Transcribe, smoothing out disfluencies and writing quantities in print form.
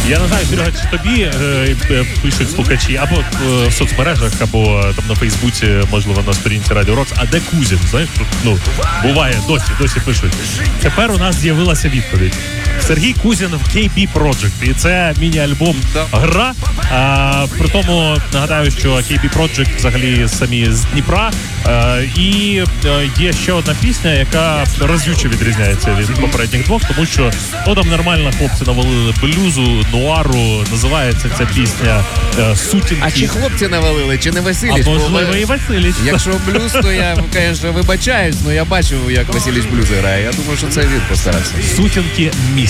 Я не знаю, Серега, чи тобі пишуть слухачі або в соцмережах, або там на Фейсбуці, можливо, на сторінці Радіо Рокс, а де Кузін? Знаєш, буває, досі пишуть. Тепер у нас з'явилася відповідь. Сергій Кузін в KB Project. І це міні-альбом «Гра». При тому нагадаю, що KB Project взагалі самі з Дніпра. І є ще одна пісня, яка разюче відрізняється від попередніх двох, тому що там нормально хлопці навалили блюзу, нуару. Називається ця пісня «Сутінки». А чи хлопці навалили, чи не Василіч? А можливо і Василіч. Якщо блюз, то я, звісно, вибачаюсь, але я бачив, як Василіч блюз грає. Я думаю, що це він постарався. «Сутінки» місць.